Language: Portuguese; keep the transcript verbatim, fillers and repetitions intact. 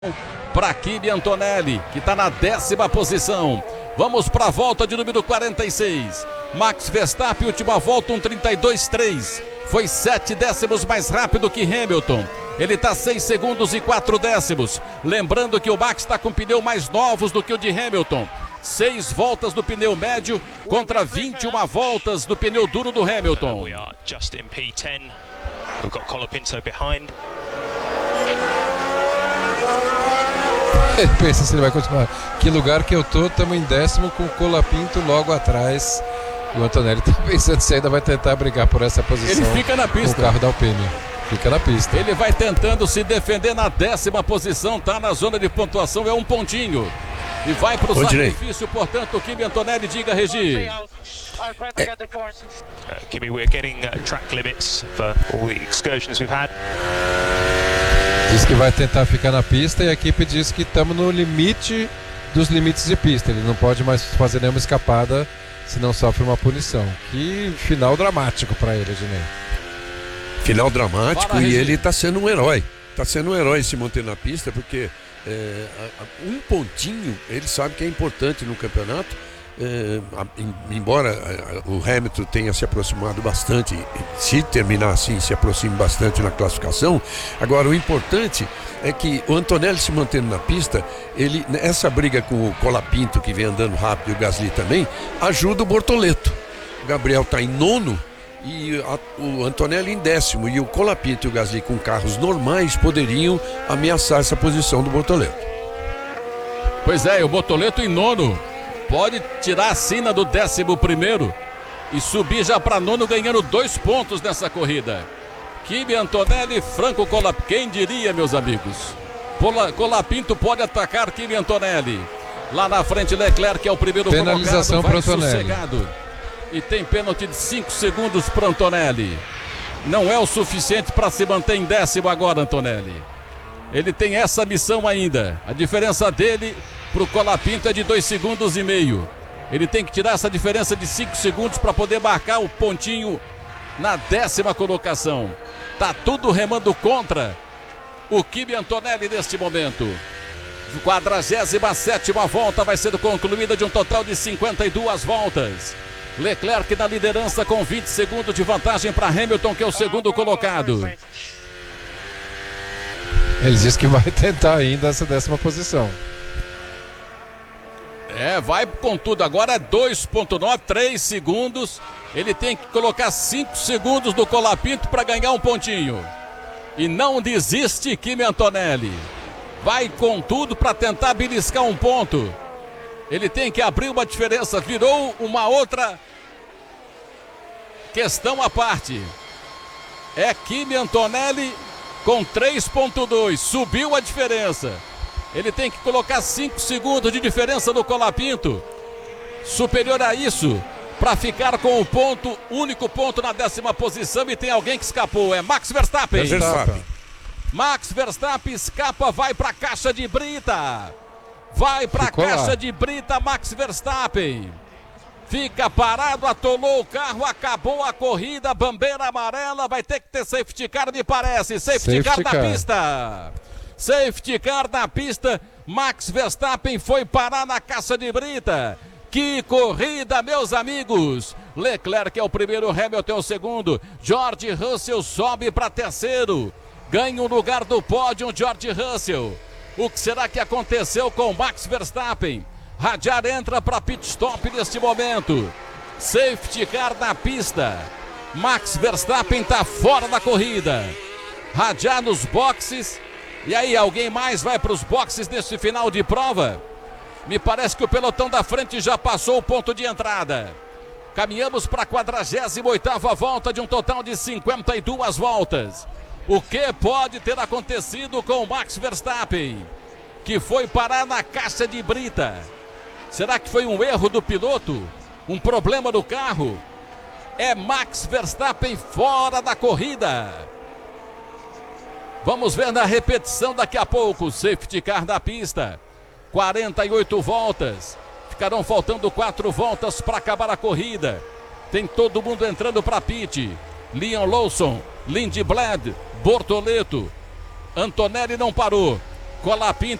para Kimi Antonelli, que está na décima posição. Vamos para a volta de número quarenta e seis. Max Verstappen, última volta, um trinta e dois três. Foi sete décimos mais rápido que Hamilton. Ele está seis segundos e quatro décimos. Lembrando que o Max está com pneu mais novos do que o de Hamilton. Seis voltas do pneu médio contra vinte e uma voltas do pneu duro do Hamilton. We are just in P dez. We've got Colapinto behind. Pensa se ele vai continuar. Que lugar que eu tô, estamos em décimo com o Colapinto logo atrás. O Antonelli está pensando se ainda vai tentar brigar por essa posição. Ele fica na pista. Com o carro da Alpine. Fica na pista. Ele vai tentando se defender na décima posição, tá na zona de pontuação, é um pontinho. E vai para o sacrifício, portanto, o Kimi Antonelli, diga, Regi. Uh, Kimi, we're getting uh, track limits for all the excursions we've had. Diz que vai tentar ficar na pista e a equipe diz que estamos no limite dos limites de pista. Ele não pode mais fazer nenhuma escapada, senão sofre uma punição. Que final dramático para ele, Ednei. Final dramático. Fala, e Regi. ele está sendo um herói. Está sendo um herói se manter na pista, porque é, um pontinho ele sabe que é importante no campeonato. É, embora o Hamilton tenha se aproximado bastante, se terminar assim, se aproxime bastante na classificação. Agora, o importante é que o Antonelli se mantendo na pista, ele, essa briga com o Colapinto, que vem andando rápido, e o Gasly também, ajuda o Bortoleto. O Gabriel está em nono e a, o Antonelli em décimo, e o Colapinto e o Gasly com carros normais poderiam ameaçar essa posição do Bortoleto. Pois é, o Bortoleto em nono. Pode tirar a sina do décimo primeiro e subir já para nono, ganhando dois pontos nessa corrida. Kimi Antonelli, Franco Colapinto. Quem diria, meus amigos? Colapinto pode atacar Kimi Antonelli. Lá na frente, Leclerc, que é o primeiro penalização para Antonelli. Sossegado. E tem pênalti de cinco segundos para Antonelli. Não é o suficiente para se manter em décimo agora, Antonelli. Ele tem essa missão ainda. A diferença dele para o Colapinto é de dois segundos e meio. Ele tem que tirar essa diferença de cinco segundos para poder marcar o pontinho na décima colocação. Tá tudo remando contra o Kimi Antonelli neste momento. quadragésima sétima volta vai ser concluída de um total de cinquenta e duas voltas. Leclerc na liderança com vinte segundos de vantagem para Hamilton, que é o segundo colocado. Ele diz que vai tentar ainda essa décima posição. É, vai com tudo. Agora é dois ponto nove, três segundos. Ele tem que colocar cinco segundos do Colapinto para ganhar um pontinho. E não desiste, Kimi Antonelli. Vai com tudo para tentar beliscar um ponto. Ele tem que abrir uma diferença. Virou uma outra questão à parte. É Kimi Antonelli com três ponto dois. Subiu a diferença. Ele tem que colocar cinco segundos de diferença no Colapinto. Superior a isso, para ficar com o ponto, único ponto na décima posição. E tem alguém que escapou, é Max Verstappen. Verstappen. Max Verstappen escapa, vai para a caixa de brita. Vai para a caixa lá. de brita, Max Verstappen. Fica parado, atolou o carro, acabou a corrida, bandeira amarela. Vai ter que ter safety car, me parece. Safety, safety car na pista. Safety car na pista, Max Verstappen foi parar na caixa de brita. Que corrida, meus amigos. Leclerc é o primeiro, Hamilton é o segundo. George Russell sobe para terceiro. Ganha o lugar do pódio, George Russell. O que será que aconteceu com Max Verstappen? Radiar entra para pit stop neste momento. Safety car na pista. Max Verstappen está fora da corrida. Radiar nos boxes. E aí, alguém mais vai para os boxes nesse final de prova? Me parece que o pelotão da frente já passou o ponto de entrada. Caminhamos para a quadragésima oitava volta de um total de cinquenta e duas voltas. O que pode ter acontecido com o Max Verstappen, que foi parar na caixa de brita? Será que foi um erro do piloto? Um problema do carro? É Max Verstappen fora da corrida. Vamos ver na repetição daqui a pouco. Safety car da pista. quarenta e oito voltas. Ficarão faltando quatro voltas para acabar a corrida. Tem todo mundo entrando para pit. Liam Lawson, Lindblad, Bortoleto. Antonelli não parou. Colapinto